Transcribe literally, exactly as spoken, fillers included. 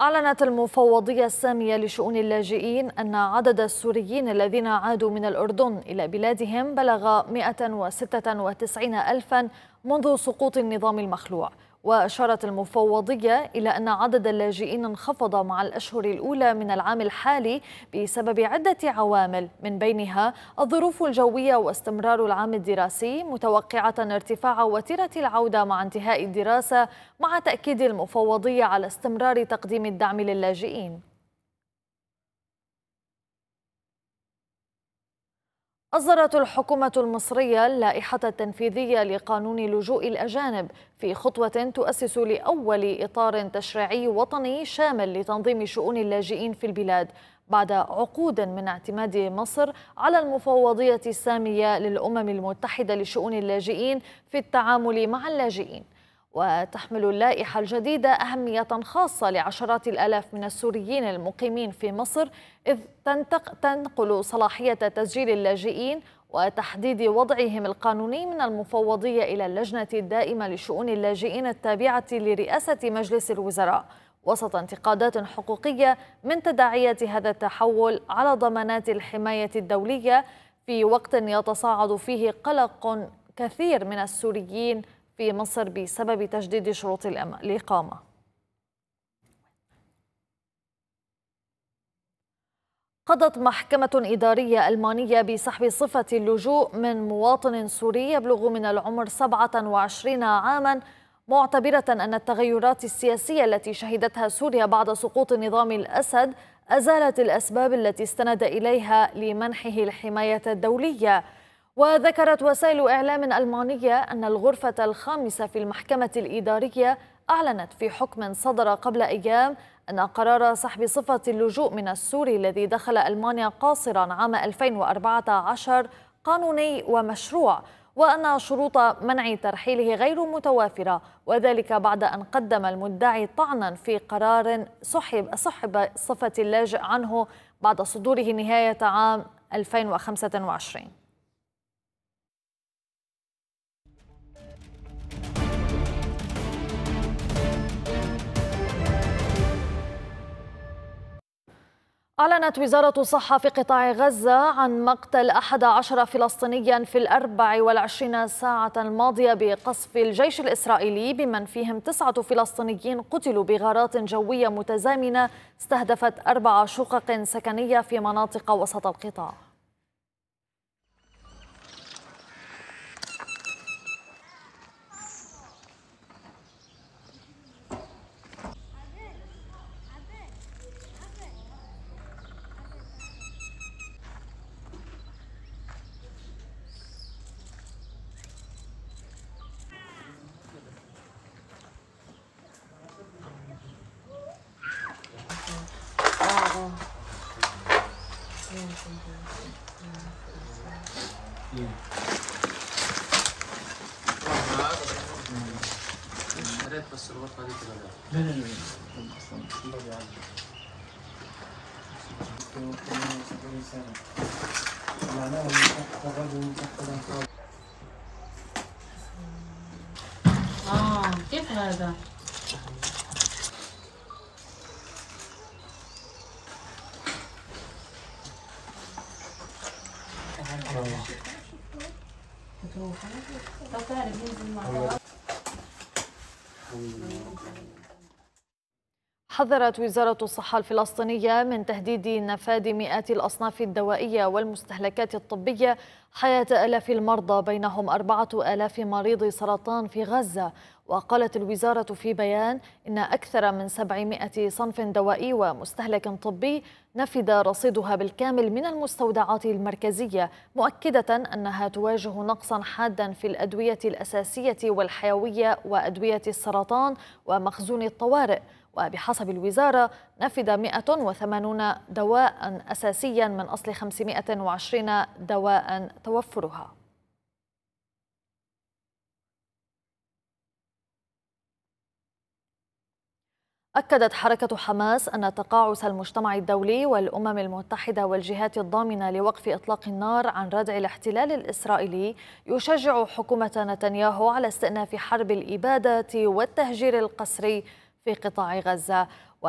أعلنت المفوضية السامية لشؤون اللاجئين أن عدد السوريين الذين عادوا من الأردن إلى بلادهم بلغ مئة وستة وتسعين ألفاً منذ سقوط النظام المخلوع. وأشارت المفوضية إلى أن عدد اللاجئين انخفض مع الأشهر الأولى من العام الحالي بسبب عدة عوامل، من بينها الظروف الجوية واستمرار العام الدراسي، متوقعة ارتفاع وتيرة العودة مع انتهاء الدراسة، مع تأكيد المفوضية على استمرار تقديم الدعم للاجئين. أصدرت الحكومة المصرية اللائحة التنفيذية لقانون لجوء الأجانب في خطوة تؤسس لأول إطار تشريعي وطني شامل لتنظيم شؤون اللاجئين في البلاد، بعد عقود من اعتماد مصر على المفوضية السامية للأمم المتحدة لشؤون اللاجئين في التعامل مع اللاجئين. وتحمل اللائحة الجديدة أهمية خاصة لعشرات الآلاف من السوريين المقيمين في مصر، إذ تنقل صلاحية تسجيل اللاجئين وتحديد وضعهم القانوني من المفوضية إلى اللجنة الدائمة لشؤون اللاجئين التابعة لرئاسة مجلس الوزراء، وسط انتقادات حقوقية من تداعيات هذا التحول على ضمانات الحماية الدولية، في وقت يتصاعد فيه قلق كثير من السوريين في مصر بسبب تجديد شروط الإقامة. قضت محكمة إدارية ألمانية بسحب صفة اللجوء من مواطن سوري يبلغ من العمر سبعة وعشرين عاما، معتبرة أن التغيرات السياسية التي شهدتها سوريا بعد سقوط نظام الأسد أزالت الأسباب التي استند إليها لمنحه الحماية الدولية. وذكرت وسائل إعلام ألمانية أن الغرفة الخامسة في المحكمة الإدارية أعلنت في حكم صدر قبل أيام أن قرار سحب صفة اللجوء من السوري الذي دخل ألمانيا قاصرا عام ألفين وأربعة عشر قانوني ومشروع، وأن شروط منع ترحيله غير متوافرة، وذلك بعد أن قدم المدعي طعنا في قرار سحب سحب صفة اللاجئ عنه بعد صدوره نهاية عام ألفين وخمسة وعشرين. أعلنت وزارة الصحة في قطاع غزة عن مقتل أحد عشر فلسطينيا في الأربع والعشرين ساعة الماضية بقصف الجيش الإسرائيلي، بمن فيهم تسعة فلسطينيين قتلوا بغارات جوية متزامنة استهدفت أربع شقق سكنية في مناطق وسط القطاع. بس الغرفة دي كده لا لا لا اصلا معناها اه كيف هذا؟ حذرت وزارة الصحة الفلسطينية من تهديد نفاذ مئات الأصناف الدوائية والمستهلكات الطبية حياة آلاف المرضى، بينهم أربعة آلاف مريض سرطان في غزة. وقالت الوزارة في بيان إن أكثر من سبعمائة صنف دوائي ومستهلك طبي نفذ رصيدها بالكامل من المستودعات المركزية، مؤكدة أنها تواجه نقصا حادا في الأدوية الأساسية والحيوية وأدوية السرطان ومخزون الطوارئ. وبحسب الوزارة نفذ مئة وثمانين دواء أساسيا من أصل خمسمائة وعشرين دواء توفرها. أكدت حركة حماس أن تقاعس المجتمع الدولي والأمم المتحدة والجهات الضامنة لوقف إطلاق النار عن ردع الاحتلال الإسرائيلي يشجع حكومة نتنياهو على استئناف حرب الإبادة والتهجير القسري في قطاع غزة.